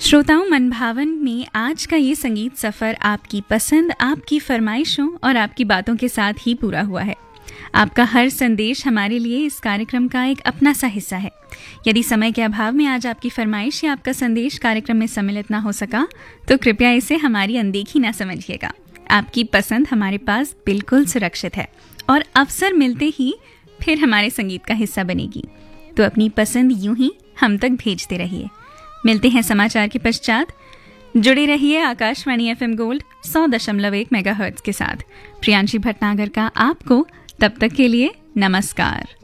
श्रोताओं, मन भावन में आज का ये संगीत सफ़र आपकी पसंद, आपकी फरमाइशों और आपकी बातों के साथ ही पूरा हुआ है। आपका हर संदेश हमारे लिए इस कार्यक्रम का एक अपना सा हिस्सा है। यदि समय के अभाव में आज आपकी फरमाइश या आपका संदेश कार्यक्रम में सम्मिलित ना हो सका, तो कृपया इसे हमारी अनदेखी ना समझिएगा। आपकी पसंद हमारे पास बिल्कुल सुरक्षित है और अवसर मिलते ही फिर हमारे संगीत का हिस्सा बनेगी। तो अपनी पसंद यूं ही हम तक भेजते रहिए। मिलते हैं समाचार के पश्चात। जुड़े रहिए आकाशवाणी FM गोल्ड 100.1 मेगाहर्ट्ज के साथ। प्रियांशी भटनागर का आपको तब तक के लिए नमस्कार।